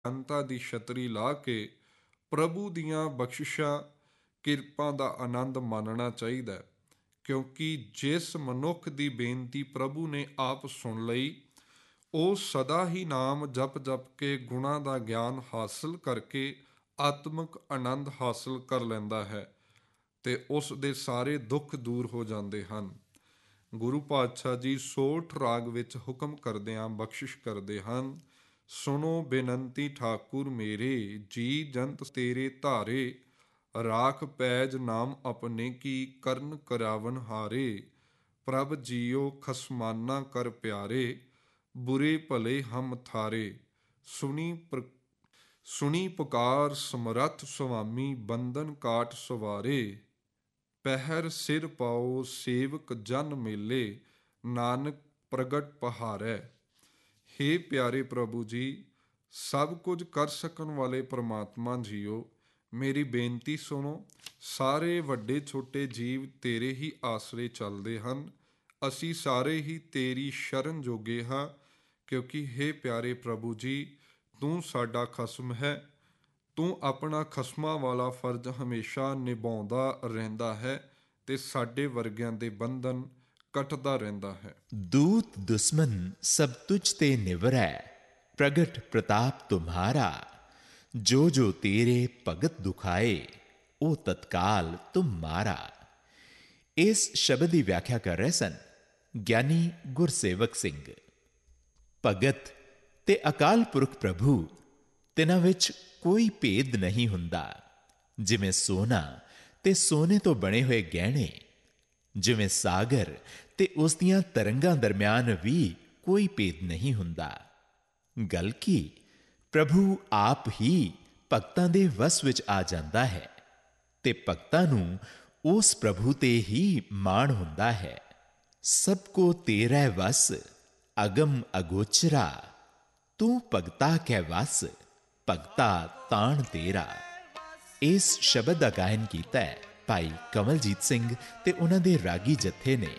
ਅੰਤਾ ਦੀ ਛਤਰੀ ਲਾ ਕੇ ਪ੍ਰਭੂ ਦੀਆਂ ਬਖਸ਼ਿਸ਼ਾਂ ਕਿਰਪਾ ਦਾ ਆਨੰਦ ਮਾਣਨਾ ਚਾਹੀਦਾ ਹੈ, ਕਿਉਂਕਿ ਜਿਸ ਮਨੁੱਖ ਦੀ ਬੇਨਤੀ ਪ੍ਰਭੂ ਨੇ ਆਪ ਸੁਣ ਲਈ, ਉਹ ਸਦਾ ਹੀ ਨਾਮ ਜਪ ਜਪ ਕੇ ਗੁਣਾਂ ਦਾ ਗਿਆਨ ਹਾਸਲ ਕਰਕੇ ਆਤਮਿਕ ਆਨੰਦ ਹਾਸਲ ਕਰ ਲੈਂਦਾ ਹੈ ਤੇ ਉਸ ਦੇ ਸਾਰੇ ਦੁੱਖ ਦੂਰ ਹੋ ਜਾਂਦੇ ਹਨ। ਗੁਰੂ ਪਾਤਸ਼ਾਹ ਜੀ ਸੋਠ ਰਾਗ ਵਿੱਚ ਹੁਕਮ ਕਰਦਿਆਂ ਬਖਸ਼ਿਸ਼ ਕਰਦੇ ਹਨ। ਸੁਣੋ ਬੇਨੰਤੀ ਠਾਕੁਰ ਮੇਰੇ, ਜੀ ਜੰਤ ਤੇਰੇ ਧਾਰੇ, ਰਾਖ ਪੈਜ ਨਾਮ ਆਪਣੇ ਕੀ ਕਰਨ ਕਰਾਵਨ ਹਾਰੇ। ਪ੍ਰਭ ਜੀਓ ਖਸਮਾਨਾ ਕਰ ਪਿਆਰੇ, ਬੁਰੇ ਭਲੇ ਹਮ ਥਾਰੇ। ਸੁਣੀ ਪੁਕਾਰ ਸਮਰੱਥ ਸੁਆਮੀ, ਬੰਧਨ ਕਾਟ ਸਵਾਰੇ। ਪਹਿਰ ਸਿਰ ਪਾਓ ਸੇਵਕ ਜਨ ਮੇਲੇ, ਨਾਨਕ ਪ੍ਰਗਟ ਪਹਾਰੈ। ਹੇ ਪਿਆਰੇ ਪ੍ਰਭੂ ਜੀ, ਸਭ ਕੁਝ ਕਰ ਸਕਣ ਵਾਲੇ ਪ੍ਰਮਾਤਮਾ ਜੀਓ, ਮੇਰੀ ਬੇਨਤੀ ਸੁਣੋ। ਸਾਰੇ ਵੱਡੇ ਛੋਟੇ ਜੀਵ ਤੇਰੇ ਹੀ ਆਸਰੇ ਚੱਲਦੇ ਹਨ। ਅਸੀਂ ਸਾਰੇ ਹੀ ਤੇਰੀ ਸ਼ਰਨ ਜੋਗੇ ਹਾਂ, ਕਿਉਂਕਿ ਹੇ ਪਿਆਰੇ ਪ੍ਰਭੂ ਜੀ, ਤੂੰ ਸਾਡਾ ਖਸਮ ਹੈ। ਤੂੰ ਆਪਣਾ ਖਸਮਾਂ ਵਾਲਾ ਫਰਜ਼ ਹਮੇਸ਼ਾ ਨਿਭਾਉਂਦਾ ਰਹਿੰਦਾ ਹੈ ਤੇ ਸਾਡੇ ਵਰਗਿਆਂ ਦੇ ਬੰਧਨ ਕੱਟਦਾ ਰਹਿੰਦਾ ਹੈ। दूत दुश्मन सब तुझ ते निवरै, प्रगट प्रताप तुम्हारा। जो जो तेरे भगत दुखाए, ओ तत्काल तुम मारा। इस शब्द की व्याख्या कर रहे सन ਗਿਆਨੀ ਗੁਰਸੇਵਕ ਸਿੰਘ। ਭਗਤ ਤੇ ਅਕਾਲ ਪੁਰਖ ਪ੍ਰਭੂ, ਤਿਨਾਂ ਵਿੱਚ ਕੋਈ ਭੇਦ ਨਹੀਂ ਹੁੰਦਾ। ਜਿਵੇਂ ਸੋਨਾ ਤੇ ਸੋਨੇ ਤੋਂ ਬਣੇ ਹੋਏ ਗਹਿਣੇ, ਜਿਵੇਂ ਸਾਗਰ ਤੇ ਉਸ ਦੀਆਂ ਤਰੰਗਾਂ ਦਰਮਿਆਨ ਵੀ ਕੋਈ ਭੇਦ ਨਹੀਂ ਹੁੰਦਾ। ਗੱਲ ਕੀ, ਪ੍ਰਭੂ ਆਪ ਹੀ ਭਗਤਾਂ ਦੇ ਵਸ ਵਿੱਚ ਆ ਜਾਂਦਾ ਹੈ ਤੇ ਭਗਤਾਂ ਨੂੰ ਉਸ ਪ੍ਰਭੂ ਤੇ ਹੀ ਮਾਣ ਹੁੰਦਾ ਹੈ। ਸਭ ਕੋ ਤੇਰਾ ਵਸ, ਅਗਮ ਅਗੋਚਰਾ, ਤੂੰ ਭਗਤਾ ਕੈ ਵਸ, ਭਗਤਾ ਤਾਣ ਤੇਰਾ। ਇਸ ਸ਼ਬਦ ਦਾ ਗਾਇਨ ਕੀਤਾ ਹੈ ਭਾਈ ਕਮਲਜੀਤ ਸਿੰਘ ਤੇ ਉਹਨਾਂ ਦੇ ਰਾਗੀ ਜਥੇ ਨੇ।